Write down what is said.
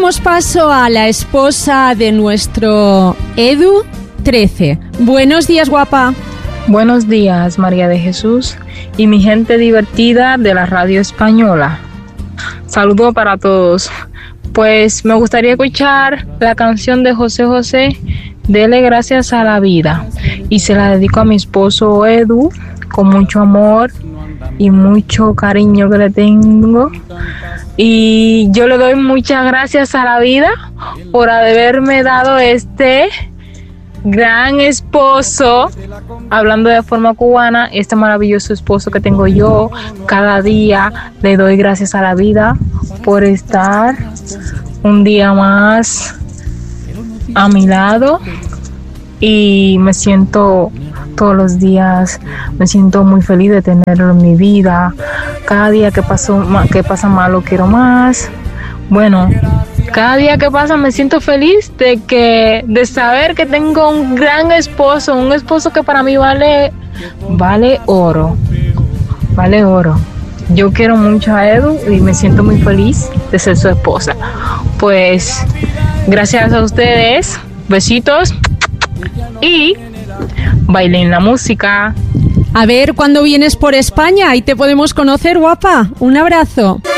damos paso a la esposa de nuestro Edu, 13. Buenos días, guapa. Buenos días, María de Jesús y mi gente divertida de la radio española. Saludos para todos. Pues me gustaría escuchar la canción de José José, Dele gracias a la vida. Y se la dedico a mi esposo Edu, con mucho amor y mucho cariño que le tengo. Y yo le doy muchas gracias a la vida por haberme dado este gran esposo, hablando de forma cubana, este maravilloso esposo que tengo yo. Cada día le doy gracias a la vida por estar un día más a mi lado, y me siento todos los días, me siento muy feliz de tenerlo en mi vida. Cada día que pasa más lo quiero más. Bueno, cada día que pasa me siento feliz de saber que tengo un gran esposo, un esposo que para mí vale oro, vale oro. Yo quiero mucho a Edu y me siento muy feliz de ser su esposa. Pues gracias a ustedes, besitos y bailen la música. A ver, ¿cuándo vienes por España y te podemos conocer, guapa? Un abrazo.